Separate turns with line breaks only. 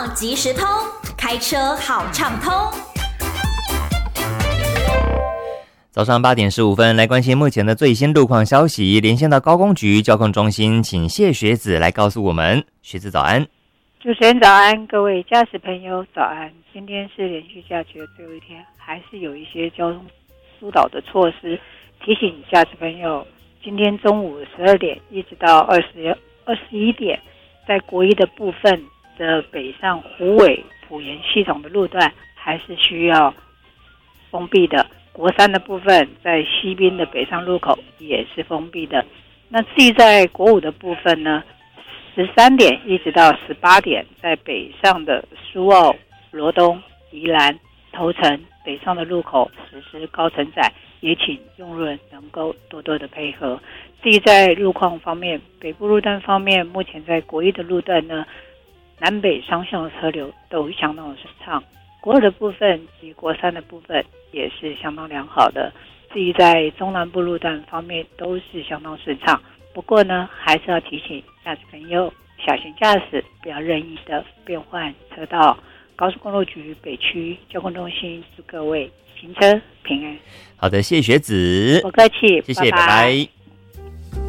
况即时通，开车好畅通。
早上8点15分，来关心目前的最新路况消息。连线到高工局交通中心，请谢学子来告诉我们。学子早安。
主持人早安，各位驾驶朋友早安。今天是连续假期的最后一天，还是有一些交通疏导的措施，提醒驾驶朋友，今天中午12点一直到21点，在国一的部分的北上虎尾埔盐系统的路段还是需要封闭的。国三的部分在西滨的北上路口也是封闭的。那至于在国五的部分呢，13点一直到18点，在北上的苏澳、罗东、宜兰、头城北上的路口实施高承载，也请用路人能够多多的配合。至于在路况方面，北部路段方面，目前在国一的路段呢，南北双向的车流都相当的顺畅。国二的部分及国三的部分也是相当良好的。至于在中南部路段方面，都是相当顺畅。不过呢，还是要提醒驾驶朋友小心驾驶，不要任意的变换车道。高速公路局北区交通中心祝各位行车平安。
好的，谢学子，
不客气，
谢谢，拜拜。